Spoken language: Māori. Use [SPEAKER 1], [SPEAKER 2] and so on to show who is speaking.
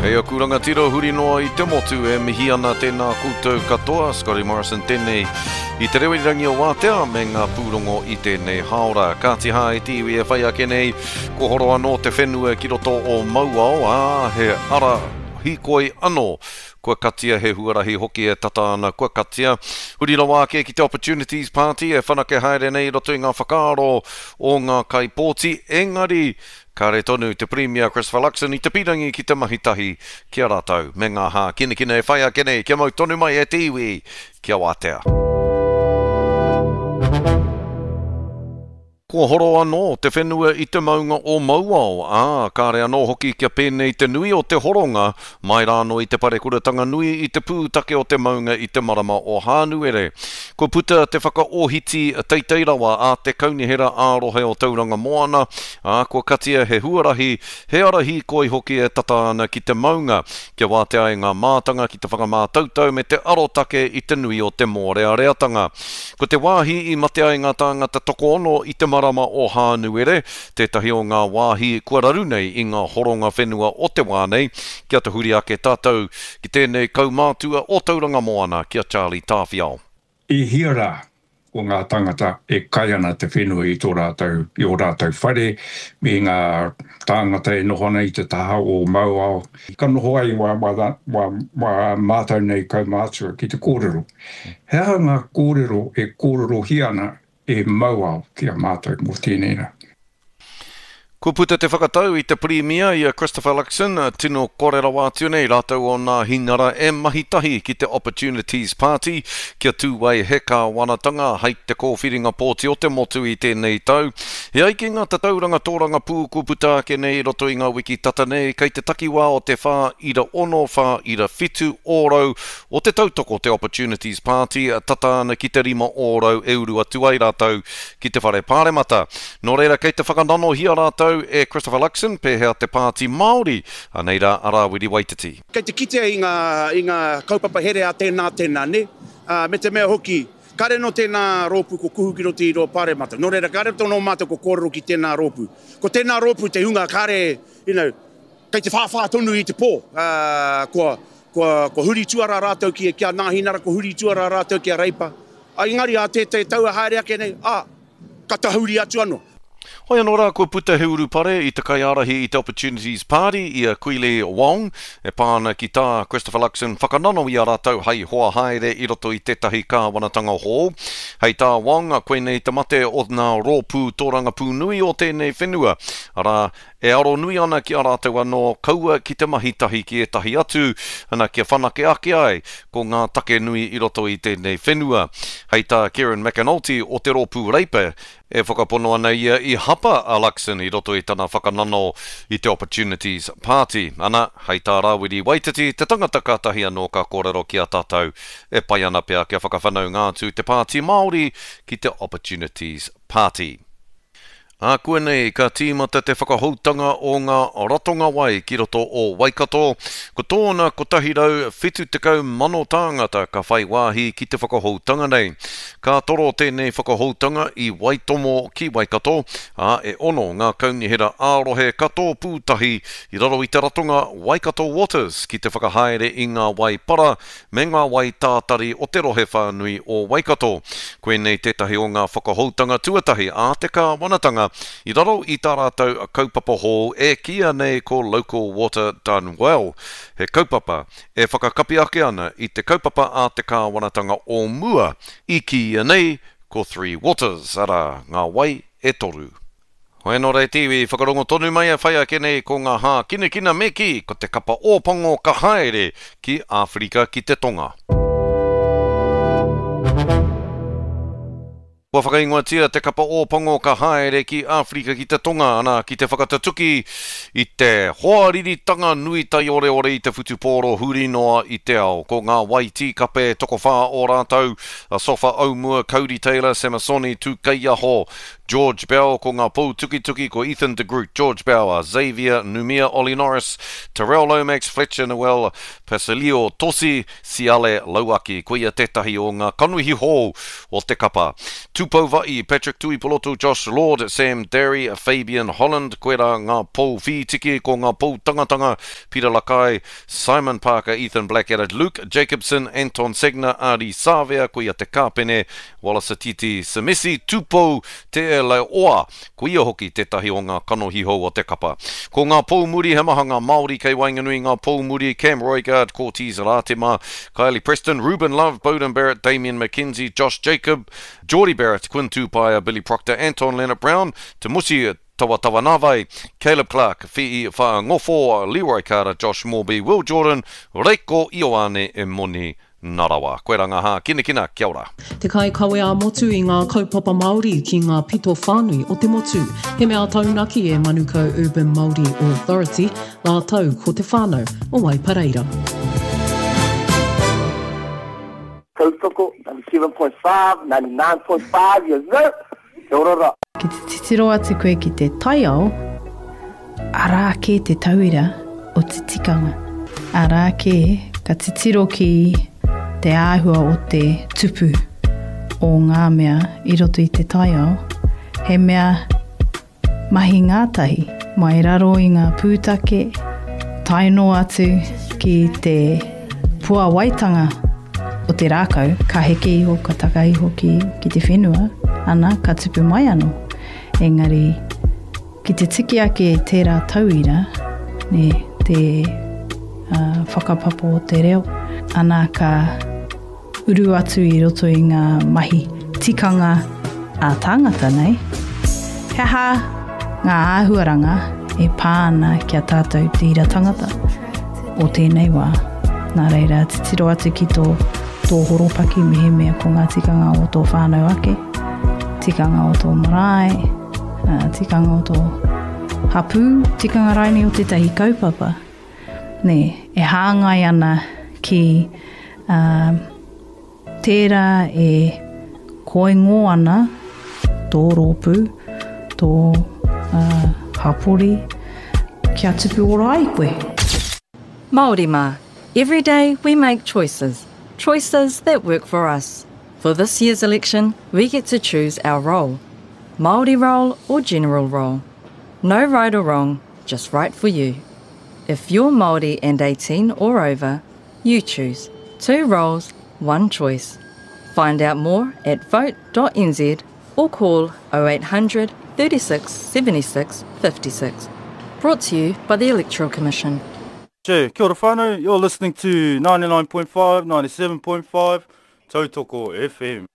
[SPEAKER 1] Hei o kuranga tiro huri noa I te motu e mihi ana tēnā koutou katoa, Scotty Morrison tēnei I te rewirangi o wātea me ngā pūrongo I tēnei haora. Kātiha e tiwi e whai ake nei, ko horo anō te whenua ki roto o Mauao, he ara hikoi anō. Kua katia he huarahi hoki e tata ana kua katia. Huri no wāke ki te Opportunities Party e whanake haere nei roto I ngā whakaaro o ngā kaipōti. Engari, kare tonu te Premier Christopher Luxon I te pirangi ki te mahitahi kia rātou. Me ngā hā kinekina e whai ake nei, kia mau tonu mai e tiwi, kia wātea. Ko horo anō te whenua I te maunga o Mauao. Kāre anō hoki kia pēnei te nui o te horonga, mai rāno I te parekuratanga nui I te pūtake o te maunga I te marama o Hānuere. Ko puta te whakaohiti teiteirawa a te kaunihera ārohe o tauranga moana, ko katia he huarahi, he arahi koi hoki e tata ana ki te maunga, kia wātea I ngā mātanga ki te whakamātautau me te arotake I te nui o te mōreareatanga. Ko te wāhi I matea I ngā tāngata toko ono I te marama o Hānuere, tētahi o ngā wāhi kua raru nei I ngā horonga whenua o te wānei, kia te huri ake tātou ki tēnei kaumātua o tauranga moana, kia Charlie Tāwhiao.
[SPEAKER 2] I hiara o ngā tangata e kai ana te whenua I tō rātou, I o rātou whare, me ngā tāngata e nohona I te taha o Mauao. Ka noho ai wa mātou nei kaumātua ki te kōrero. Hea ngā kōrero e kōrero hiana e Mauao kia mātou mō tēnei rā.
[SPEAKER 1] Ko puta te whakatau I te Premier I Christopher Luxon, tino korera wātiu nei rātou o ngā hingara e mahitahi ki te Opportunities Party, kia tūwai heka wanatanga hei te kōwhiringa pōti o te motu I tēnei tau. He aiki ngā te tauranga tōranga pū ko puta ake nei roto I ngā wiki tata nei, kei te takiwā o te whā ira ono, whā ira whitu ōrau o te tautoko te Opportunities Party, tata ana ki te rima ōrau e uru atu ai rātou ki te whare pāremata. Nō reira kei te whakanano hia rātou e Christopher Luxon, pēhea te pāti Māori, aneira Arawiri Waititi.
[SPEAKER 3] Kei te kite I ngā kaupapa here a tēnā ne, me te mea hoki, kare no tēnā rōpu ko kuhu ki roti I roa pāremata. Nō reira, kare tono mātou ko kōrero ki tēnā rōpu. Ko tēnā rōpu te hunga kare, kei te whāwhā tonu I te pō, ko huri tuara rātou ki e kia nāhinara, ko huri tuara rātou ki a reipa. Engari a te taua haere ake nei, ka tahuri atu anō.
[SPEAKER 1] Hoi anō rā, kua puta he uru pare I te kaiarahi I te Opportunities Party I a Kuile Wong, e pāna ki tā Christopher Luxon whakanano I a rātou hei hoa haere I roto I tētahi kāwanatanga hō. Hei tā Wong, koe nei te mate o ngā rōpū tōranga pū nui o tēnei whenua. Ara, e aro nui ana ki a rātou anō kaua ki te mahitahi ki e tahi atu, ana kia whanake ake ai ko ngā take nui I roto I tēnei whenua. Hei tā Kieran McAnulty o te rōpū reipe, e whakapono ana ia I hapa a Luxon I roto I tana whakanano I te Opportunities Party. Ana, hei tā Rawiri Waititi, te tangata kātahi anō ka kōrero ki a tātou, e pai ana pia kia whakawhanau ngātu te pāti Māori ki te Opportunities Party. Kua nei, ka tīmata te whakahoutanga o ngā ratonga wai ki roto o Waikato. Ko tōna kotahi rau whitu tekau mano tāngata ka whai wāhi ki te whakahoutanga nei. Ka toro tēnei whakahoutanga I Waitomo ki Waikato, e ono ngā kaunihera ārohe kato pūtahi I raro I te ratonga Waikato Waters ki te whakahaere I ngā wai para me ngā wai tātari o te rohe whānui o Waikato. Koe nei tētahi o ngā whakahoutanga tuatahi a te kāwanatanga I raro I tā rātou kaupapa hō e kia nei ko Local Water Done Well. He kaupapa e whakakapi ake ana I te kaupapa a te kāwanatanga o mua I kia nei ko Three Waters, ara ngā wai e toru. Hoi anō rei tiwi, whakarongo tonu mai a whai ake nei ko ngā hā kinekina me ki ko te kapa ōpango ka haere ki Āwherika ki te Tonga. Kua whakaingoatia te kapa ōpango ka haere ki Āwherika ki te Tonga ana ki te whakatatuki I te hoariritanga nui tai ore I te whutupōro huri noa I te ao. Ko ngā wai tīkape toko whā o rātou, Sofa Aumua, Cody Taylor, Samasoni, Tūkeia Ho, George Bell, ko ngā pō tuki ko Ethan de Groot, George Bauer, Xavier, Numia, Ollie Norris, Terrell Lomax, Fletcher Noel, Pasilio, Tosi, Siale, Lauaki, ko ia tētahi o ngā kanuhi hō o te kapa. Tupo Vai, Patrick Tuipolotu, Josh Lord, Sam Derry, Fabian Holland, Koera ngā Paul Fitiki, ko ngā Paul Tangatanga, Peter Lakai, Simon Parker, Ethan Blackadder, Luke Jacobson, Anton Segner, Ari Savea, ko ia te kāpene, Wallace Titi Samisi, Tupo te le oa, ko ia hoki tetahi o ngā kanohiho o te kapa. Ko ngā Paul Muri, he maha ngā Māori kei Wainganui, ngā Paul Muri, Cam Roigard, Cortez Ratema, Kylie Preston, Ruben Love, Bowden Barrett, Damien McKenzie, Josh Jacob, Geordie Barrett, Quinn Tupaia, Billy Proctor, Anton Leonard Brown, Te Musi Tawatanawai, Caleb Clark, Fi'i Whaangofo, Leroy Carter, Josh Morby, Will Jordan, Reiko Ioane e Moni Narawa. Koe ranga ha, kina, kia ora.
[SPEAKER 4] Te kai kawe a motu I ngā kaupapa Māori ki ngā pito whānui o te motu. He mea taunaki e Manukau Urban Māori Authority, la tau ko te whānau o Waipareira.
[SPEAKER 5] Tautoko, 97.5, 99.5 years old. Kia ora.
[SPEAKER 6] Ki te titiro atu koe ki te taiao, arā ke te tauira o te tikanga. Arā ke ka titiro ki te āhua o te tupu o ngā mea I roto I te taiao. He mea mahi ngātahi, mai raro I ngā pūtake, taino atu ki te pua waitanga o te rākau, ka heke iho, ka taka iho ki te whenua, ana ka tupu mai anō. Engari, ki te tiki ake tērā tauira, ne te whakapapo o te reo, ana ka uru atu I roto I ngā mahi tikanga a tāngata nei. He ha ngā āhuaranga e pāna kia tātou tira tangata o tēnei wā. Nā reira, titiro atu ki tō horopaki mehe mea ko ngā tikanga o tō whānau ake, tikanga o tō marae, tikanga o tō hapu, tikanga raini o tētahi kaupapa. Ne, e hāngai ana ki tērā e koengo ana tō rōpū, tō hapori, kia tupu ora ai koe.
[SPEAKER 7] Māori mā, every day we make choices. Choices that work for us. For this year's election, we get to choose our role. Māori role or general role. No right or wrong, just right for you. If you're Māori and 18 or over, you choose. 2 roles, 1 choice. Find out more at vote.nz or call 0800 36 76 56. Brought to you by the Electoral Commission.
[SPEAKER 8] Kia ora whānau, you're listening to 99.5, 97.5, Tautoko FM.